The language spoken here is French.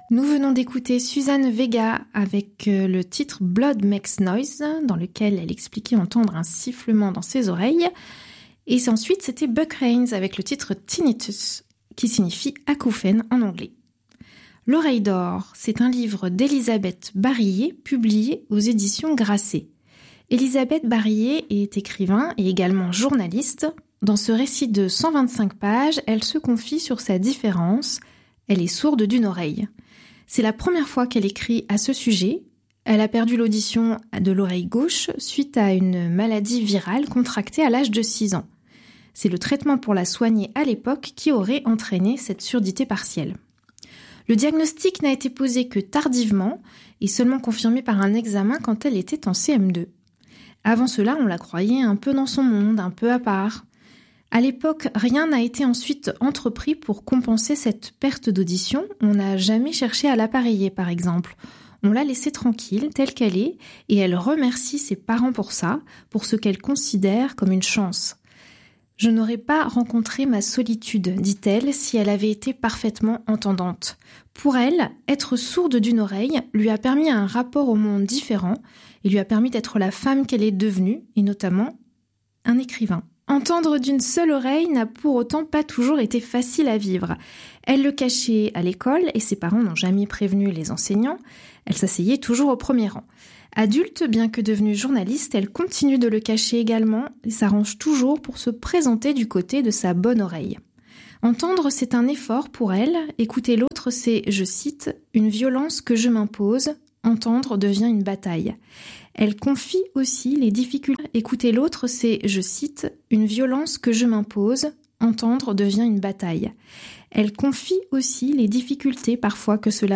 Nous venons d'écouter Suzanne Vega avec le titre Blood Makes Noise, dans lequel elle expliquait entendre un sifflement dans ses oreilles. Et ensuite, c'était Buck Haynes avec le titre Tinnitus, qui signifie acouphène en anglais. L'oreille d'or, c'est un livre d'Elisabeth Barillet, publié aux éditions Grasset. Elisabeth Barillet est écrivain et également journaliste. Dans ce récit de 125 pages, elle se confie sur sa différence. Elle est sourde d'une oreille. C'est la première fois qu'elle écrit à ce sujet. Elle a perdu l'audition de l'oreille gauche suite à une maladie virale contractée à l'âge de 6 ans. C'est le traitement pour la soigner à l'époque qui aurait entraîné cette surdité partielle. Le diagnostic n'a été posé que tardivement et seulement confirmé par un examen quand elle était en CM2. Avant cela, on la croyait un peu dans son monde, un peu à part. À l'époque, rien n'a été ensuite entrepris pour compenser cette perte d'audition. On n'a jamais cherché à l'appareiller, par exemple. On l'a laissée tranquille, telle qu'elle est, et elle remercie ses parents pour ça, pour ce qu'elle considère comme une chance. « Je n'aurais pas rencontré ma solitude, dit-elle, si elle avait été parfaitement entendante. Pour elle, être sourde d'une oreille lui a permis un rapport au monde différent et lui a permis d'être la femme qu'elle est devenue, et notamment un écrivain. » Entendre d'une seule oreille n'a pour autant pas toujours été facile à vivre. Elle le cachait à l'école et ses parents n'ont jamais prévenu les enseignants. Elle s'asseyait toujours au premier rang. Adulte, bien que devenue journaliste, elle continue de le cacher également et s'arrange toujours pour se présenter du côté de sa bonne oreille. Entendre, c'est un effort pour elle. Écouter l'autre, c'est, je cite, « une violence que je m'impose ». Entendre devient une bataille. Elle confie aussi les difficultés. Écouter l'autre, c'est, je cite, « une violence que je m'impose ». Entendre devient une bataille. Elle confie aussi les difficultés parfois que cela